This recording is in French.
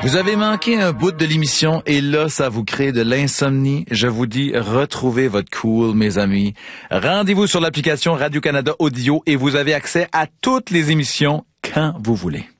Vous avez manqué un bout de l'émission et là, ça vous crée de l'insomnie. Je vous dis, retrouvez votre cool, mes amis. Rendez-vous sur l'application Radio-Canada Audio et vous avez accès à toutes les émissions quand vous voulez.